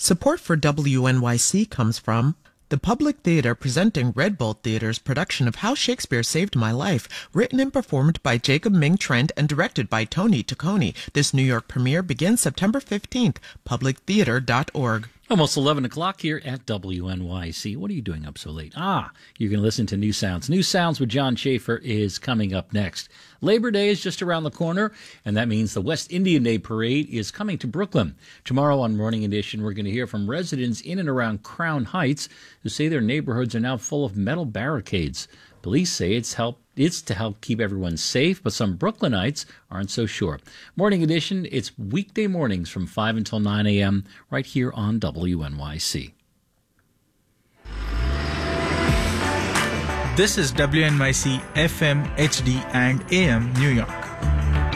Support for WNYC comes from the Public Theater presenting Red Bull Theater's production of How Shakespeare Saved My Life, written and performed by Jacob Ming Trent and directed by Tony Taccone. This New York premiere begins September 15th, publictheater.org. Almost 11 o'clock here at WNYC. What are you doing up so late? You're going to listen to New Sounds. New Sounds with John Schaefer is coming up next. Labor Day is just around the corner, and that means the West Indian Day Parade is coming to Brooklyn. Tomorrow on Morning Edition, we're going to hear from residents in and around Crown Heights who say their neighborhoods are now full of metal barricades. Police say it's to help keep everyone safe, but some Brooklynites aren't so sure. Morning Edition, it's weekday mornings from 5 until 9 a.m. right here on WNYC. This is WNYC FM, HD, and AM New York.